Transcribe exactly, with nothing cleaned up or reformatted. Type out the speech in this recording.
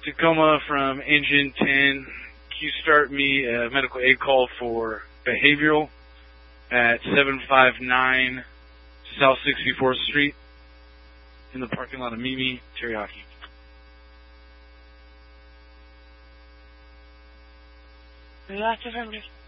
Tacoma from Engine ten. Can you start me a medical aid call for behavioral at seven five nine South sixty-fourth Street in the parking lot of Mimi Teriyaki? Lots of affirmative.